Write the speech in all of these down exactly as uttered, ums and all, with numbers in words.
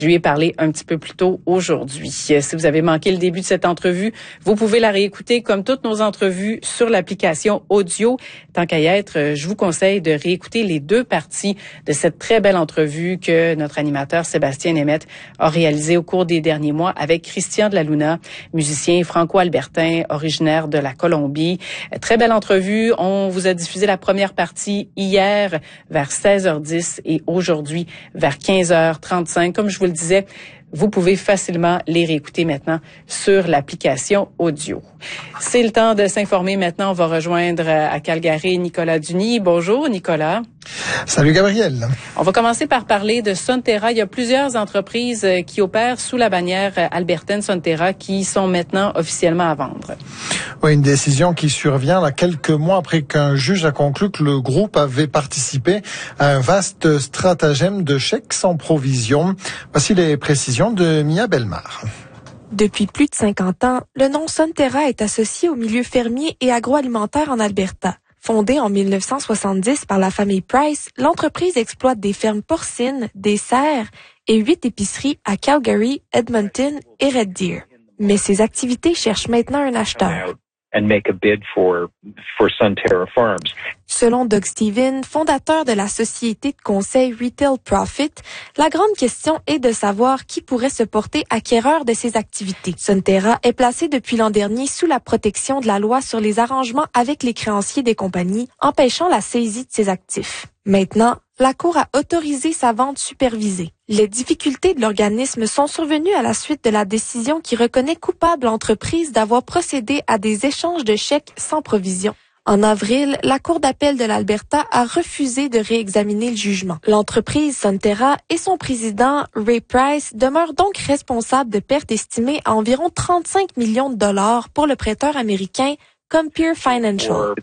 Je lui ai parlé un petit peu plus tôt aujourd'hui. Si vous avez manqué le début de cette entrevue, vous pouvez la réécouter comme toutes nos entrevues sur l'application audio. Tant qu'à y être, je vous conseille de réécouter les deux parties de cette très belle entrevue que notre animateur Sébastien Nemeth a réalisée au cours des derniers mois avec Christian de la Luna, musicien franco-albertain originaire de la Colombie. Très belle entrevue. On vous a diffusé la première partie hier vers seize heures dix et aujourd'hui vers quinze heures trente-cinq. Comme je vous le disais, vous pouvez facilement les réécouter maintenant sur l'application audio. C'est le temps de s'informer maintenant. On va rejoindre à Calgary Nicolas Duny. Bonjour Nicolas. Salut Gabriel. On va commencer par parler de Sonterra. Il y a plusieurs entreprises qui opèrent sous la bannière albertaine Sonterra qui sont maintenant officiellement à vendre. Oui, une décision qui survient là quelques mois après qu'un juge a conclu que le groupe avait participé à un vaste stratagème de chèques sans provision. Voici les précisions de Mia Belmar. Depuis plus de cinquante ans, le nom Sonterra est associé au milieu fermier et agroalimentaire en Alberta. Fondée en mille neuf cent soixante-dix par la famille Price, l'entreprise exploite des fermes porcines, des serres et huit épiceries à Calgary, Edmonton et Red Deer. Mais ses activités cherchent maintenant un acheteur. And make a bid for, for Sonterra Farms. Selon Doug Steven, fondateur de la société de conseil Retail Profit, la grande question est de savoir qui pourrait se porter acquéreur de ces activités. Sonterra est placé depuis l'an dernier sous la protection de la loi sur les arrangements avec les créanciers des compagnies, empêchant la saisie de ses actifs. Maintenant, la Cour a autorisé sa vente supervisée. Les difficultés de l'organisme sont survenues à la suite de la décision qui reconnaît coupable l'entreprise d'avoir procédé à des échanges de chèques sans provision. En avril, la Cour d'appel de l'Alberta a refusé de réexaminer le jugement. L'entreprise Sonterra et son président, Ray Price, demeurent donc responsables de pertes estimées à environ trente-cinq millions de dollars pour le prêteur américain Compeer Financial.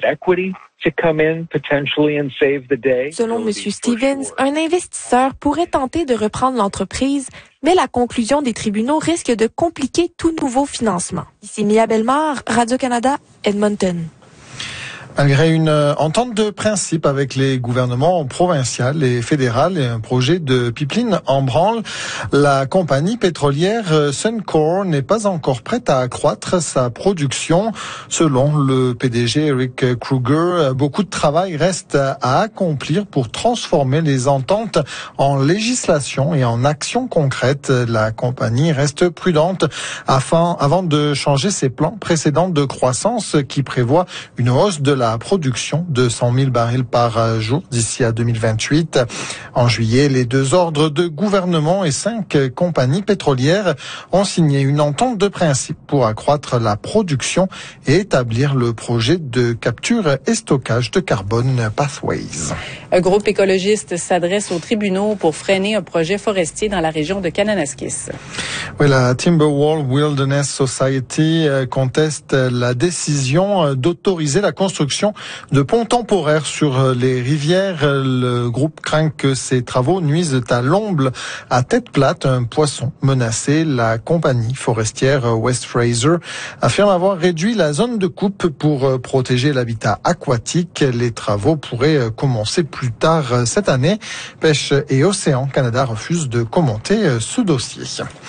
Selon M. Stevens, un investisseur pourrait tenter de reprendre l'entreprise, mais la conclusion des tribunaux risque de compliquer tout nouveau financement. Ici Mia Belmar, Radio-Canada, Edmonton. Malgré une entente de principe avec les gouvernements provincial et fédéral et un projet de pipeline en branle, la compagnie pétrolière Suncor n'est pas encore prête à accroître sa production. Selon le P D G Eric Kruger, beaucoup de travail reste à accomplir pour transformer les ententes en législation et en actions concrètes. La compagnie reste prudente afin, avant de changer ses plans précédents de croissance qui prévoient une hausse de la La production de cent mille barils par jour d'ici à deux mille vingt-huit. En juillet, les deux ordres de gouvernement et cinq compagnies pétrolières ont signé une entente de principe pour accroître la production et établir le projet de capture et stockage de carbone Pathways. Un groupe écologiste s'adresse aux tribunaux pour freiner un projet forestier dans la région de Kananaskis. Oui, la Timberwall Wilderness Society conteste la décision d'autoriser la construction de ponts temporaires sur les rivières. Le groupe craint que ces travaux nuisent à l'omble à tête plate, un poisson menacé. La compagnie forestière West Fraser affirme avoir réduit la zone de coupe pour protéger l'habitat aquatique. Les travaux pourraient commencer plus tard cette année. Pêche et Océan Canada refuse de commenter ce dossier.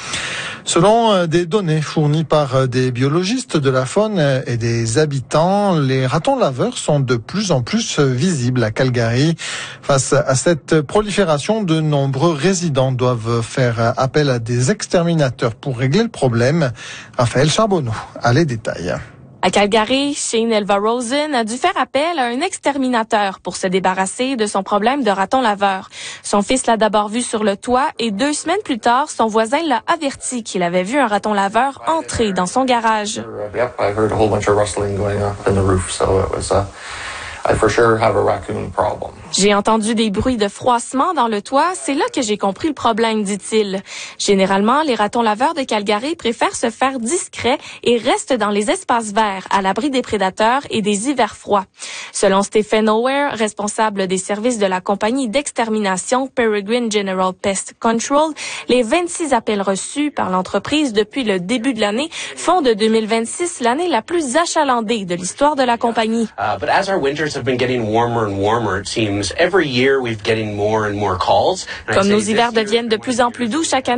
Selon des données fournies par des biologistes de la faune et des habitants, les ratons laveurs sont de plus en plus visibles à Calgary. Face à cette prolifération, de nombreux résidents doivent faire appel à des exterminateurs pour régler le problème. Raphaël Charbonneau a les détails. À Calgary, Shane Elva Rosen a dû faire appel à un exterminateur pour se débarrasser de son problème de raton laveur. Son fils l'a d'abord vu sur le toit et deux semaines plus tard, son voisin l'a averti qu'il avait vu un raton laveur entrer dans son garage. J'ai entendu des bruits de froissement dans le toit, c'est là que j'ai compris le problème, dit-il. Généralement, les ratons laveurs de Calgary préfèrent se faire discrets et restent dans les espaces verts, à l'abri des prédateurs et des hivers froids. Selon Stephen O'Ware, responsable des services de la compagnie d'extermination Peregrine General Pest Control, les vingt-six appels reçus par l'entreprise depuis le début de l'année font de deux mille vingt-six l'année la plus achalandée de l'histoire de la compagnie. Uh, but as our winters Comme nos hivers deviennent de plus en plus doux chaque année,